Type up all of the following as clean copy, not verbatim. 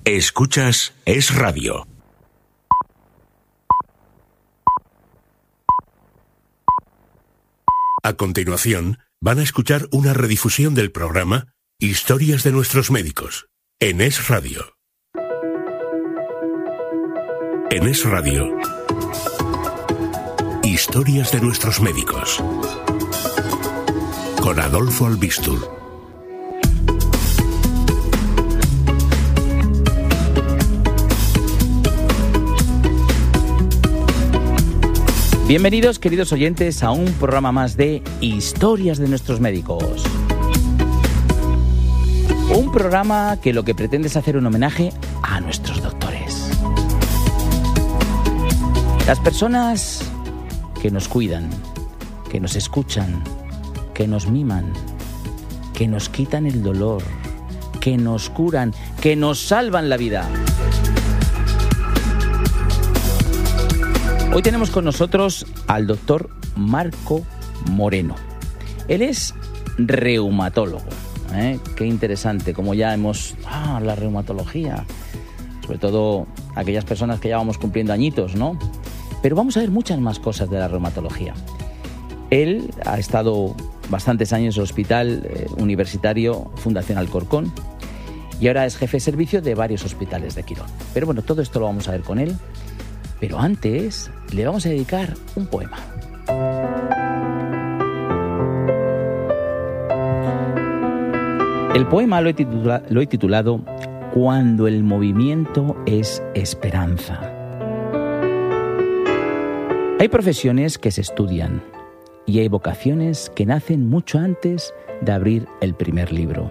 Escuchas Es Radio. A continuación, van a escuchar una redifusión del programa Historias de nuestros médicos, en Es Radio. En Es Radio, Historias de nuestros médicos, con Adolfo Albistur. Bienvenidos, queridos oyentes, a un programa más de Historias de nuestros médicos. Un programa que lo que pretende es hacer un homenaje a nuestros doctores. Las personas que nos cuidan, que nos escuchan, que nos miman, que nos quitan el dolor, que nos curan, que nos salvan la vida. Hoy tenemos con nosotros al doctor Marco Moreno. Él es reumatólogo. Qué interesante, como ya hemos... la reumatología. Sobre todo aquellas personas que ya vamos cumpliendo añitos, ¿no? Pero vamos a ver muchas más cosas de la reumatología. Él ha estado bastantes años en el Hospital Universitario Fundación Alcorcón y ahora es jefe de servicio de varios hospitales de Quirón. Pero bueno, todo esto lo vamos a ver con él. Pero antes le vamos a dedicar un poema. El poema lo he titulado Cuando el movimiento es esperanza. Hay profesiones que se estudian y hay vocaciones que nacen mucho antes de abrir el primer libro.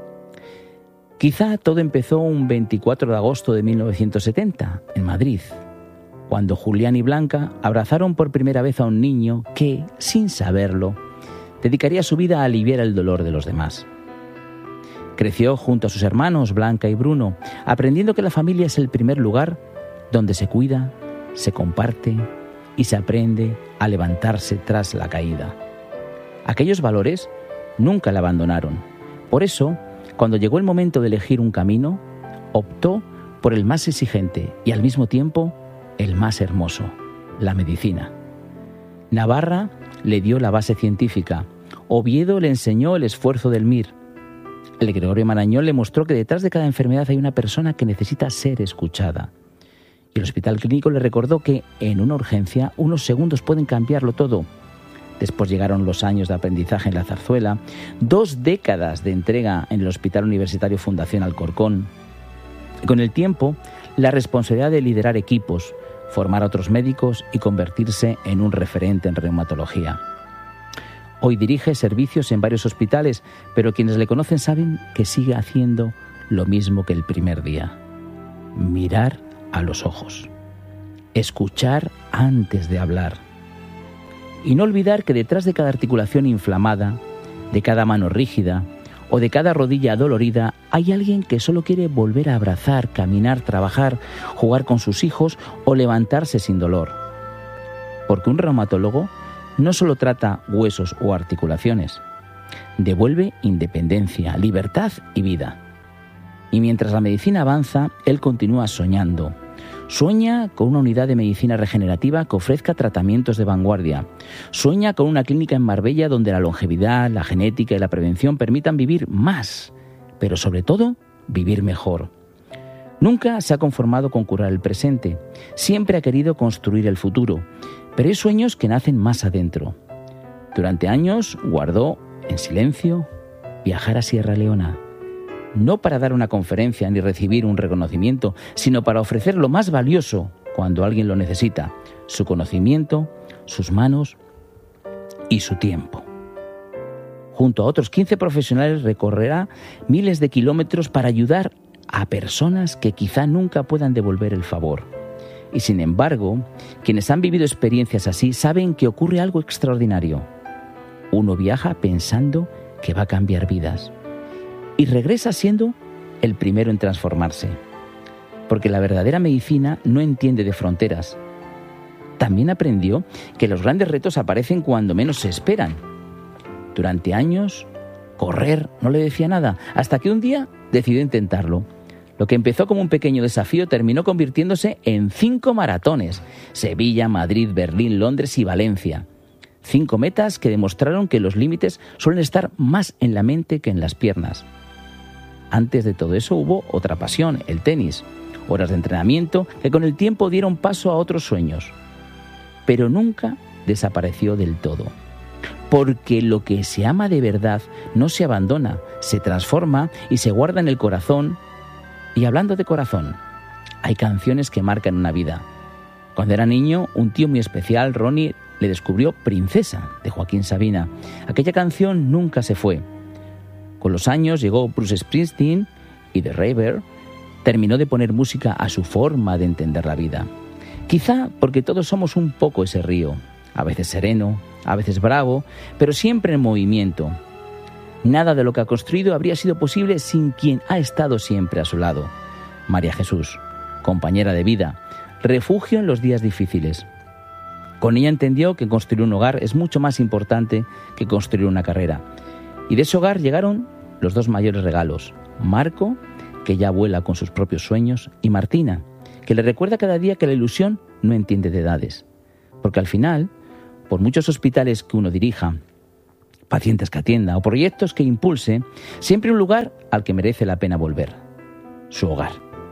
Quizá todo empezó un 24 de agosto de 1970 en Madrid, cuando Julián y Blanca abrazaron por primera vez a un niño que, sin saberlo, dedicaría su vida a aliviar el dolor de los demás. Creció junto a sus hermanos Blanca y Bruno, aprendiendo que la familia es el primer lugar donde se cuida, se comparte y se aprende a levantarse tras la caída. Aquellos valores nunca la abandonaron. Por eso, cuando llegó el momento de elegir un camino, optó por el más exigente y al mismo tiempo el más hermoso, la medicina. Navarra le dio la base científica, Oviedo le enseñó el esfuerzo del MIR, el Gregorio Marañón le mostró que detrás de cada enfermedad hay una persona que necesita ser escuchada. Y el Hospital Clínico le recordó que en una urgencia unos segundos pueden cambiarlo todo. Después llegaron los años de aprendizaje en la Zarzuela, 2 décadas de entrega en el Hospital Universitario Fundación Alcorcón. Y con el tiempo, la responsabilidad de liderar equipos, formar a otros médicos y convertirse en un referente en reumatología. Hoy dirige servicios en varios hospitales, pero quienes le conocen saben que sigue haciendo lo mismo que el primer día. Mirar a los ojos. Escuchar antes de hablar. Y no olvidar que detrás de cada articulación inflamada, de cada mano rígida o de cada rodilla dolorida, hay alguien que solo quiere volver a abrazar, caminar, trabajar, jugar con sus hijos o levantarse sin dolor. Porque un reumatólogo no solo trata huesos o articulaciones, devuelve independencia, libertad y vida. Y mientras la medicina avanza, él continúa soñando. Sueña con una unidad de medicina regenerativa que ofrezca tratamientos de vanguardia. Sueña con una clínica en Marbella donde la longevidad, la genética y la prevención permitan vivir más, pero sobre todo, vivir mejor. Nunca se ha conformado con curar el presente. Siempre ha querido construir el futuro. Pero hay sueños que nacen más adentro. Durante años guardó, en silencio, viajar a Sierra Leona. No para dar una conferencia ni recibir un reconocimiento, sino para ofrecer lo más valioso cuando alguien lo necesita: su conocimiento, sus manos y su tiempo. Junto a otros 15 profesionales recorrerá miles de kilómetros para ayudar a personas que quizá nunca puedan devolver el favor. Y sin embargo, quienes han vivido experiencias así saben que ocurre algo extraordinario. Uno viaja pensando que va a cambiar vidas y regresa siendo el primero en transformarse. Porque la verdadera medicina no entiende de fronteras. También aprendió que los grandes retos aparecen cuando menos se esperan. Durante años, correr no le decía nada, hasta que un día decidió intentarlo. Lo que empezó como un pequeño desafío terminó convirtiéndose en 5 maratones: Sevilla, Madrid, Berlín, Londres y Valencia. 5 metas que demostraron que los límites suelen estar más en la mente que en las piernas. Antes de todo eso hubo otra pasión, el tenis. Horas de entrenamiento que con el tiempo dieron paso a otros sueños. Pero nunca desapareció del todo. Porque lo que se ama de verdad no se abandona, se transforma y se guarda en el corazón. Y hablando de corazón, hay canciones que marcan una vida. Cuando era niño, un tío muy especial, Ronnie, le descubrió Princesa, de Joaquín Sabina. Aquella canción nunca se fue. Con los años llegó Bruce Springsteen y The River terminó de poner música a su forma de entender la vida. Quizá porque todos somos un poco ese río, a veces sereno, a veces bravo, pero siempre en movimiento. Nada de lo que ha construido habría sido posible sin quien ha estado siempre a su lado. María Jesús, compañera de vida, refugio en los días difíciles. Con ella entendió que construir un hogar es mucho más importante que construir una carrera. Y de ese hogar llegaron los 2 mayores regalos: Marco, que ya vuela con sus propios sueños, y Martina, que le recuerda cada día que la ilusión no entiende de edades. Porque al final, por muchos hospitales que uno dirija, pacientes que atienda o proyectos que impulse, siempre hay un lugar al que merece la pena volver: su hogar.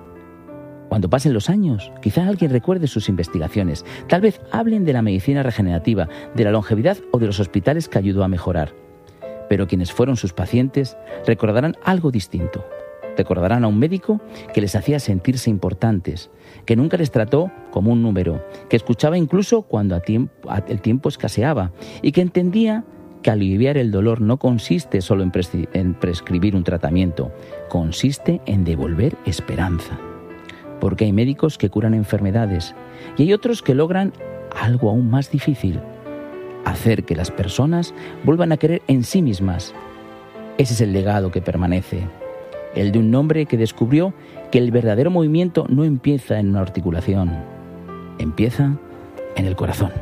Cuando pasen los años, quizá alguien recuerde sus investigaciones. Tal vez hablen de la medicina regenerativa, de la longevidad o de los hospitales que ayudó a mejorar. Pero quienes fueron sus pacientes recordarán algo distinto. Recordarán a un médico que les hacía sentirse importantes, que nunca les trató como un número, que escuchaba incluso cuando el tiempo escaseaba y que entendía que aliviar el dolor no consiste solo en prescribir un tratamiento, consiste en devolver esperanza. Porque hay médicos que curan enfermedades y hay otros que logran algo aún más difícil: hacer que las personas vuelvan a creer en sí mismas. Ese es el legado que permanece, el de un hombre que descubrió que el verdadero movimiento no empieza en una articulación, empieza en el corazón.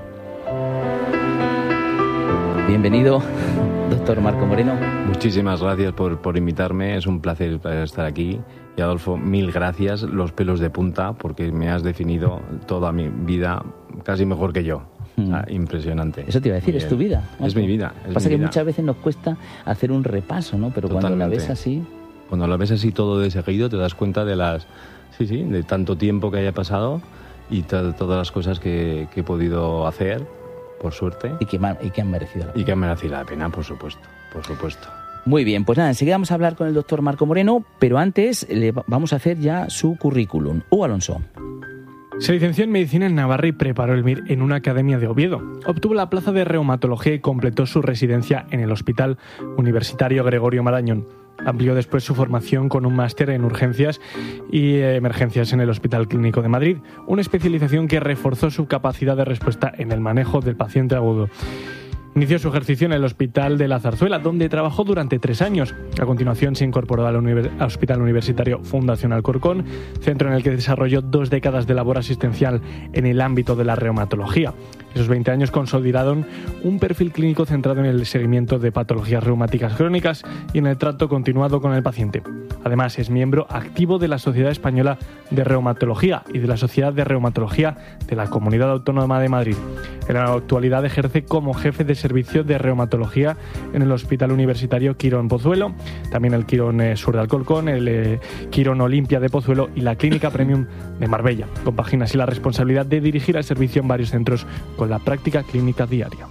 Bienvenido, doctor Marco Moreno. Muchísimas gracias por invitarme, es un placer estar aquí. Y Adolfo, mil gracias, los pelos de punta, porque me has definido toda mi vida casi mejor que yo. O sea, impresionante. Eso te iba a decir, es tu vida. Es mi vida. Pasa que muchas veces nos cuesta hacer un repaso, ¿no? Pero totalmente. Cuando la ves así... Cuando la ves así todo de seguido, te das cuenta de de tanto tiempo que haya pasado y todas las cosas que he podido hacer, por suerte. Y que han merecido la pena. Y que han merecido la pena, por supuesto, por supuesto. Muy bien, pues nada, enseguida vamos a hablar con el doctor Marco Moreno, pero antes le vamos a hacer ya su currículum. Hugo Alonso. Se licenció en Medicina en Navarra y preparó el MIR en una academia de Oviedo. Obtuvo la plaza de reumatología y completó su residencia en el Hospital Universitario Gregorio Marañón. Amplió después su formación con un máster en urgencias y emergencias en el Hospital Clínico de Madrid, una especialización que reforzó su capacidad de respuesta en el manejo del paciente agudo. Inició su ejercicio en el Hospital de la Zarzuela, donde trabajó durante 3 años. A continuación se incorporó al Hospital Universitario Fundación Alcorcón, centro en el que desarrolló 2 décadas de labor asistencial en el ámbito de la reumatología. Esos 20 años consolidaron un perfil clínico centrado en el seguimiento de patologías reumáticas crónicas y en el trato continuado con el paciente. Además, es miembro activo de la Sociedad Española de Reumatología y de la Sociedad de Reumatología de la Comunidad Autónoma de Madrid. En la actualidad ejerce como jefe de servicio de reumatología en el Hospital Universitario Quirón Pozuelo, también el Quirón Sur de Alcorcón, el Quirón Olimpia de Pozuelo y la Clínica Premium de Marbella. Compagina así la responsabilidad de dirigir el servicio en varios centros con la práctica clínica diaria.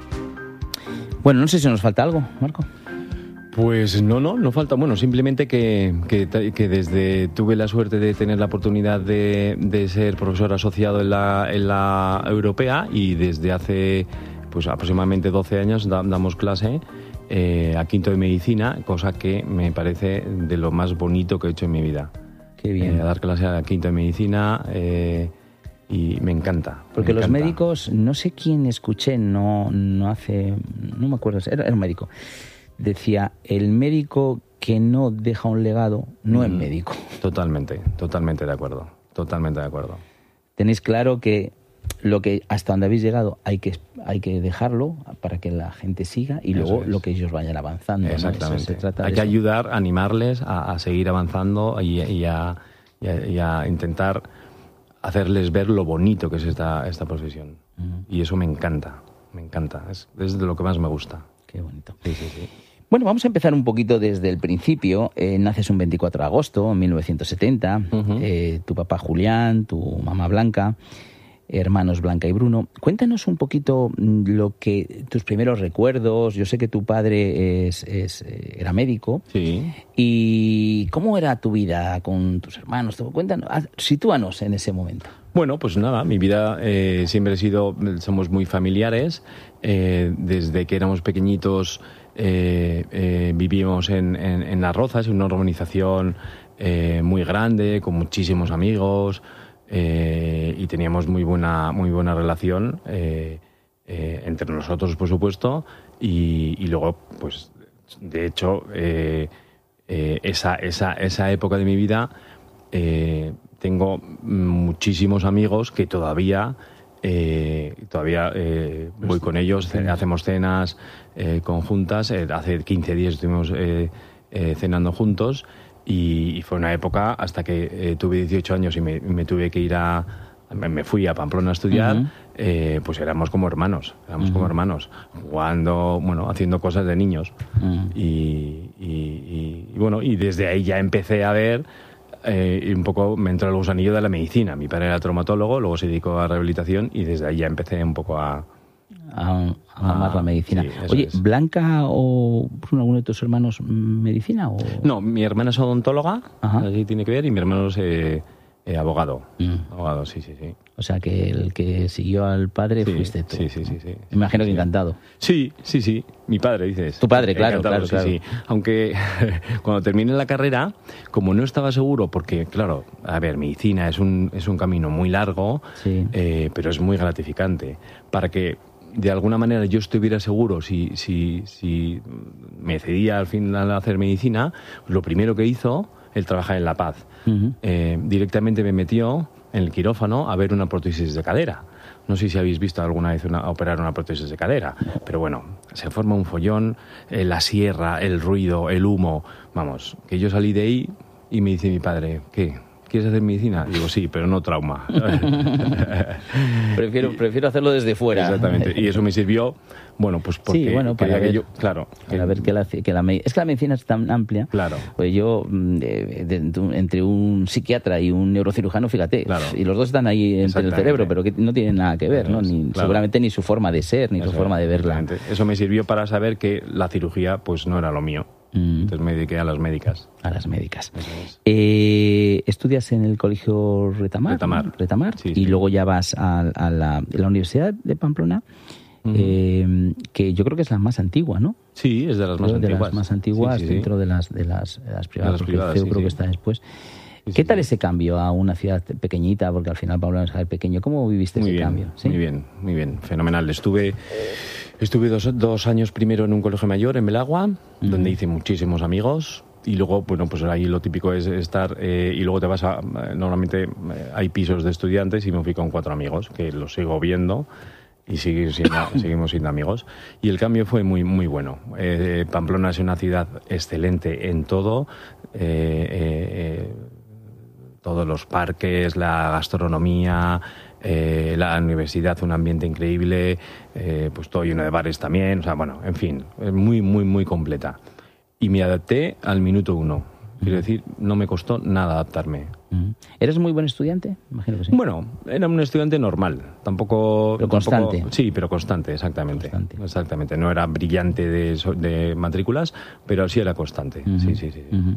Bueno, no sé si nos falta algo, Marco. Pues no falta. Bueno, simplemente que desde tuve la suerte de tener la oportunidad de ser profesor asociado en la europea y desde hace pues aproximadamente 12 años damos clase a quinto de medicina, cosa que me parece de lo más bonito que he hecho en mi vida. Qué bien. Dar clase a quinto de medicina y me encanta. Porque los médicos, no sé quién escuché, no me acuerdo, era un médico. Decía, el médico que no deja un legado no es médico. Totalmente de acuerdo. Tenéis claro que lo que hasta donde habéis llegado hay que dejarlo para que la gente siga y luego lo que ellos vayan avanzando. Exactamente. ¿no? Se trata hay de que eso. ayudar, animarles a seguir avanzando y a intentar hacerles ver lo bonito que es esta profesión. Y eso me encanta. Es de lo que más me gusta. Qué bonito. Sí. Bueno, vamos a empezar un poquito desde el principio. Naces un 24 de agosto de 1970. Tu papá Julián, tu mamá Blanca, hermanos Blanca y Bruno. Cuéntanos un poquito tus primeros recuerdos. Yo sé que tu padre era médico. Sí. ¿Y cómo era tu vida con tus hermanos? Cuéntanos, sitúanos en ese momento. Bueno, pues nada, mi vida siempre somos muy familiares. Desde que éramos pequeñitos vivimos en Las Rozas, en una urbanización muy grande, con muchísimos amigos, y teníamos muy buena relación entre nosotros, por supuesto, y luego, pues, de hecho, esa época de mi vida tengo muchísimos amigos que todavía voy con ellos, hacemos cenas conjuntas. Hace 15 días estuvimos cenando juntos y fue una época hasta que tuve 18 años y me tuve que me fui a Pamplona a estudiar. Pues éramos como hermanos, jugando, haciendo cosas de niños. Y bueno, y desde ahí ya empecé a ver. Y un poco me entró el gusanillo de la medicina. Mi padre era traumatólogo, luego se dedicó a rehabilitación y desde ahí ya empecé un poco a amar la medicina. Sí, Oye, es. ¿Blanca o Bruno, alguno de tus hermanos, medicina? O... No, mi hermana es odontóloga, así tiene que ver, y mi hermano es abogado. Abogado, sí. O sea, que el que siguió al padre fuiste tú. Sí. Me imagino que encantado. Sí. Mi padre, dices. Tu padre, claro, Encantado, claro. Sí. Aunque cuando terminé la carrera, como no estaba seguro, porque, claro, a ver, medicina es un camino muy largo, Sí. Pero es muy gratificante. Para que, de alguna manera, yo estuviera seguro si me decidía al final a hacer medicina, lo primero que hizo, él trabaja en La Paz. Directamente me metió en el quirófano a ver una prótesis de cadera. No sé si habéis visto alguna vez operar una prótesis de cadera, pero bueno, se forma un follón, la sierra, el ruido, el humo. Vamos, que yo salí de ahí y me dice mi padre, ¿qué? ¿Quieres hacer medicina? Digo, sí, pero no trauma. Prefiero hacerlo desde fuera. Exactamente, y eso me sirvió, bueno, pues porque para ver, para ver que la medicina es tan amplia. Claro. Pues yo, entre un psiquiatra y un neurocirujano, fíjate, claro. Y los dos están ahí entre el cerebro, pero que no tienen nada que ver, ¿no? Seguramente ni su forma de ser, ni su forma de verla. Eso me sirvió para saber que la cirugía pues no era lo mío. Entonces me dediqué a las médicas. A las médicas. Es. Estudias en el colegio Retamar. Sí, y luego ya vas a la Universidad de Pamplona, que yo creo que es la más antigua, ¿no? Sí, es de las más antiguas. De las más antiguas, Sí. dentro de las privadas, porque el CEU creo que está después. Sí, ¿Qué tal ese cambio a una ciudad pequeñita? Porque al final Pamplona es pequeño. ¿Cómo viviste ese cambio? ¿Sí? Muy bien, fenomenal. Estuve 2 años primero en un colegio mayor en Belagua, donde hice muchísimos amigos. Y luego, bueno, pues ahí lo típico es estar y luego te vas normalmente hay pisos de estudiantes y me fui con 4 amigos, que los sigo viendo y seguimos siendo amigos. Y el cambio fue muy, muy bueno. Pamplona es una ciudad excelente en todo. Todos los parques, la gastronomía, la universidad, un ambiente increíble, pues todo lleno de bares también, o sea, bueno, en fin, es muy, muy, muy completa. Y me adapté al minuto 1. Quiero decir, no me costó nada adaptarme. ¿Eres muy buen estudiante? Imagino que sí. Bueno, era un estudiante normal, tampoco... Pero constante. Sí, pero constante, exactamente. Constante. Exactamente, no era brillante de matrículas, pero sí era constante. Sí.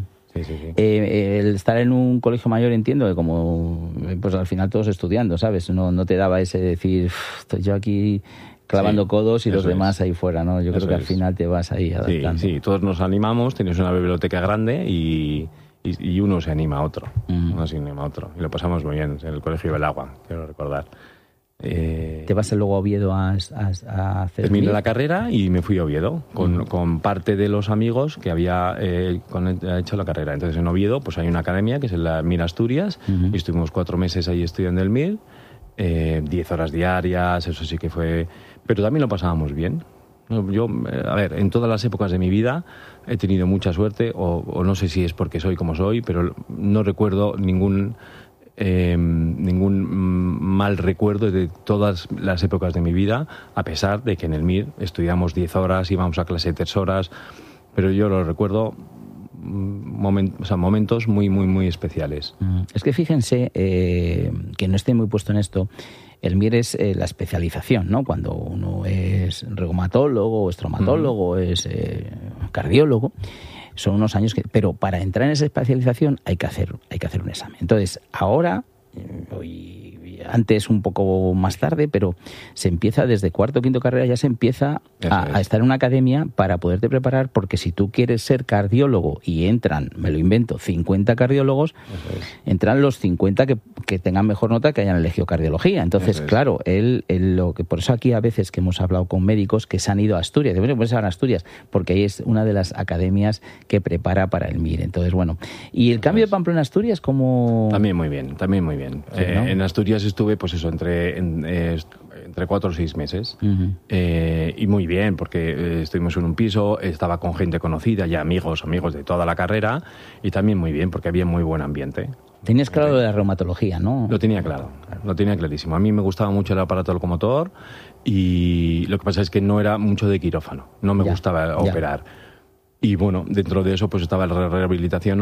El estar en un colegio mayor, entiendo que como pues al final todos estudiando, ¿sabes? No te daba ese decir, estoy yo aquí clavando codos y los demás ahí fuera, ¿no? Yo creo que al final te vas ahí adaptando. Sí, todos nos animamos, tienes una biblioteca grande y uno se anima a otro. Uno se anima a otro. Y lo pasamos muy bien en el colegio Belagua, quiero recordar. ¿Te vas luego a Oviedo a hacer? Terminé la carrera y me fui a Oviedo con parte de los amigos que había hecho la carrera. Entonces en Oviedo pues hay una academia que es la MIR Asturias y estuvimos 4 meses ahí estudiando el MIR 10 horas diarias, eso sí que fue... Pero también lo pasábamos bien. Yo, a ver, en todas las épocas de mi vida he tenido mucha suerte, o no sé si es porque soy como soy, pero no recuerdo ningún mal recuerdo de todas las épocas de mi vida, a pesar de que en el MIR estudiamos 10 horas, íbamos a clase 3 horas, pero yo lo recuerdo momentos muy, muy, muy especiales. Es que fíjense, que no esté muy puesto en esto, el MIR es la especialización, ¿no? Cuando uno es reumatólogo, es traumatólogo, es cardiólogo, son unos años que... Pero para entrar en esa especialización hay que hacer un examen. Entonces, ahora, antes un poco más tarde, pero se empieza desde cuarto o quinto carrera, ya se empieza a estar en una academia para poderte preparar, porque si tú quieres ser cardiólogo y entran, me lo invento, 50 cardiólogos, entran los 50 que tengan mejor nota que hayan elegido cardiología. Entonces, claro, lo que por eso aquí a veces que hemos hablado con médicos que se han ido a Asturias, pues se van a Asturias, porque ahí es una de las academias que prepara para el MIR. Entonces, bueno, y el cambio de Pamplona a Asturias, ¿cómo...? También muy bien. Sí, ¿no? En Asturias estuve, pues eso, entre 4 o 6 meses. Y muy bien, porque estuvimos en un piso, estaba con gente conocida, ya amigos de toda la carrera, y también muy bien, porque había muy buen ambiente. Tenías claro de la reumatología, ¿no? Lo tenía claro, lo tenía clarísimo. A mí me gustaba mucho el aparato locomotor, y lo que pasa es que no era mucho de quirófano, no me gustaba operar. Y bueno, dentro de eso pues estaba la rehabilitación